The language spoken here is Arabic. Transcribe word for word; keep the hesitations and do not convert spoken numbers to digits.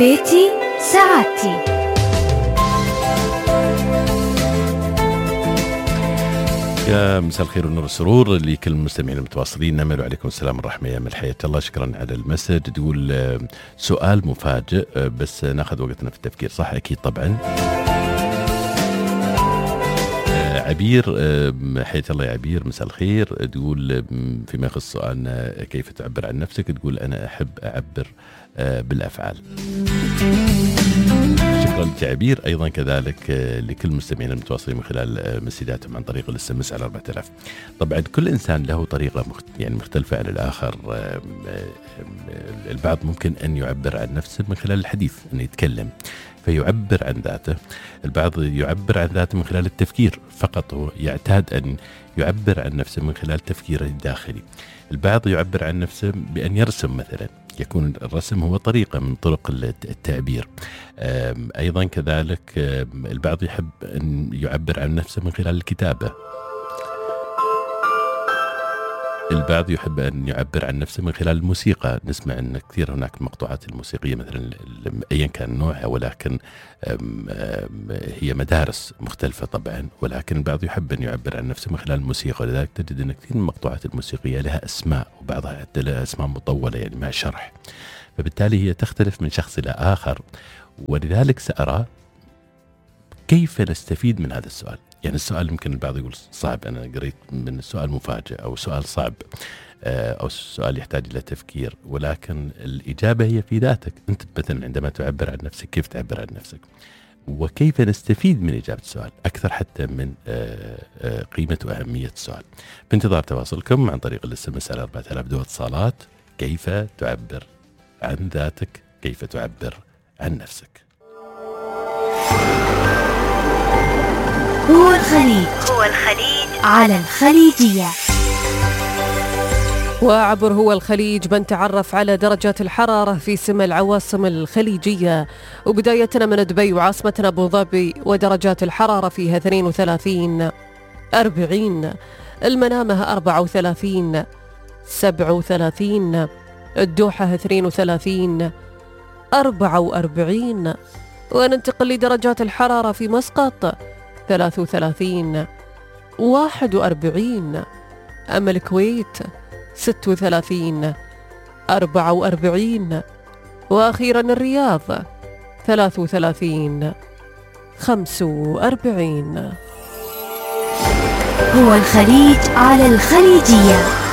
بيتي سعادتي. يا مساء الخير والنور والسرور لكل المستمعين المتواصلين، نعمل عليكم السلام والرحمة يا من حياة الله. شكرا على المسج. تقول سؤال مفاجئ بس ناخذ وقتنا في التفكير. صح أكيد طبعا. عبير، حياة الله يا عبير، مساء الخير. تقول فيما يخص سؤالنا كيف تعبر عن نفسك، تقول أنا أحب أعبر بالأفعال. شكرا لك عبير. أيضا كذلك لكل المستمعين المتواصلين من خلال مسجاتهم عن طريق الاس ام اس على أربعة آلاف. طبعا كل إنسان له طريقة مخت... يعني مختلفة عن الآخر. البعض ممكن أن يعبر عن نفسه من خلال الحديث، أن يتكلم فيعبر عن ذاته. البعض يعبر عن ذاته من خلال التفكير فقط، هو يعتاد أن يعبر عن نفسه من خلال تفكيره الداخلي. البعض يعبر عن نفسه بأن يرسم مثلا، يكون الرسم هو طريقة من طرق التعبير. أيضا كذلك البعض يحب أن يعبر عن نفسه من خلال الكتابة. البعض يحب أن يعبر عن نفسه من خلال الموسيقى. نسمع أن كثير هناك المقطوعات الموسيقية مثلا أيا كان نوعها، ولكن أم أم هي مدارس مختلفة طبعا، ولكن البعض يحب أن يعبر عن نفسه من خلال الموسيقى. ولذلك تجد أن كثير من المقطوعات الموسيقية لها أسماء، وبعضها حتى لها أسماء مطولة يعني مع شرح، فبالتالي هي تختلف من شخص إلى آخر. ولذلك سأرى كيف نستفيد من هذا السؤال. يعني السؤال يمكن البعض يقول صعب، أنا قريت من السؤال مفاجئ أو سؤال صعب أو سؤال يحتاج إلى تفكير، ولكن الإجابة هي في ذاتك. أنت مثلا عندما تعبر عن نفسك كيف تعبر عن نفسك، وكيف نستفيد من إجابة السؤال أكثر حتى من قيمة وأهمية السؤال. بانتظار تواصلكم عن طريق الاس ام اس على أربعة آلاف دو اتصالات. كيف تعبر عن ذاتك، كيف تعبر عن نفسك. هو الخليج هو الخليج على الخليجية. وعبر هو الخليج بنتعرف على درجات الحرارة في سمى العواصم الخليجية، وبدايتنا من دبي وعاصمتنا أبو ظبي، ودرجات الحرارة فيها اثنين وثلاثين أربعين، المنامة أربعة وثلاثين سبعة وثلاثين، الدوحة اثنين وثلاثين أربعة وأربعين. وننتقل لدرجات الحرارة في مسقط ثلاثة وثلاثين واحد وأربعين، أما الكويت ستة وثلاثين أربعة وأربعين، وأخيرا الرياض ثلاثة وثلاثين خمسة وأربعين. هو الخليج على الخليجية.